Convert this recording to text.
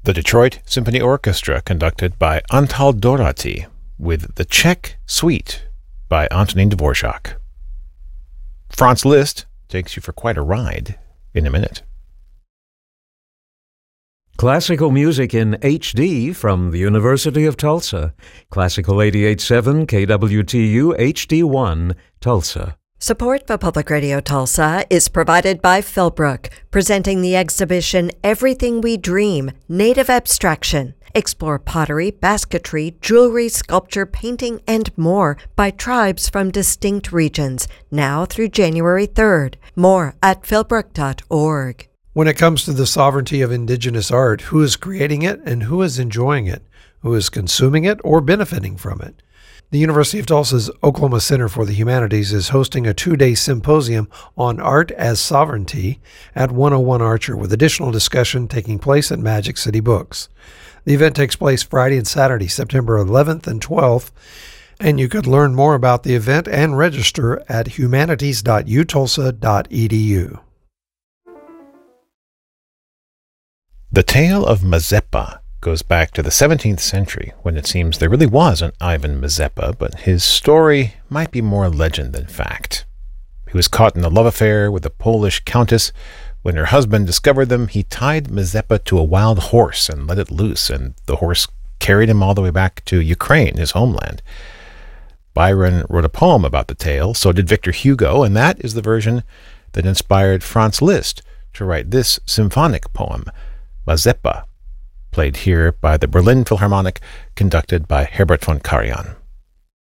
The Detroit Symphony Orchestra, conducted by Antal Dorati, with the Czech Suite by Antonin Dvorak. Franz Liszt takes you for quite a ride in a minute. Classical music in HD from the University of Tulsa. Classical 88.7 KWTU HD1, Tulsa. Support for Public Radio Tulsa is provided by Philbrook, presenting the exhibition Everything We Dream, Native Abstraction. Explore pottery, basketry, jewelry, sculpture, painting, and more by tribes from distinct regions, now through January 3rd. More at philbrook.org. When it comes to the sovereignty of indigenous art, who is creating it and who is enjoying it? Who is consuming it or benefiting from it? The University of Tulsa's Oklahoma Center for the Humanities is hosting a 2-day symposium on art as sovereignty at 101 Archer, with additional discussion taking place at Magic City Books. The event takes place Friday and Saturday, September 11th and 12th, and you could learn more about the event and register at humanities.utulsa.edu. The tale of Mazeppa goes back to the 17th century, when it seems there really was an Ivan Mazeppa, but his story might be more legend than fact. He was caught in a love affair with a Polish countess. When her husband discovered them, he tied Mazeppa to a wild horse and let it loose, and the horse carried him all the way back to Ukraine, his homeland. Byron wrote a poem about the tale, so did Victor Hugo, and that is the version that inspired Franz Liszt to write this symphonic poem, Mazeppa, played here by the Berlin Philharmonic, conducted by Herbert von Karajan.